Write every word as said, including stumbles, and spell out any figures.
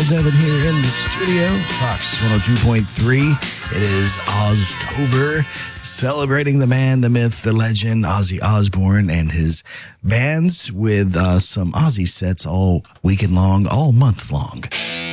Devin here in the studio. Fox one oh two point three. It is Oztober, celebrating the man, the myth, the legend, Ozzy Osbourne and his bands with uh, some Ozzy sets all weekend long, all month long.